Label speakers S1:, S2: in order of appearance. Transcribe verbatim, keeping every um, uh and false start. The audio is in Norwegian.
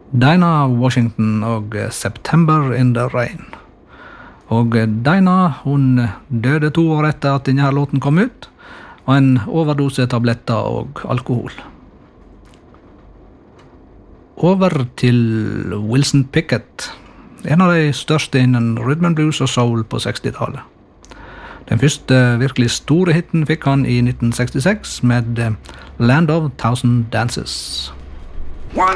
S1: Dinah Washington og September in the Rain. Og Dinah, hun døde to år etter at denne låten kom ut, og en overdose tabletter og alkohol. Over til Wilson Pickett, en av de største innen rhythm and blues og soul på sekstitallet. Den første virkelig store hitten fikk han i nitten sekstiseks med Land of Thousand Dances.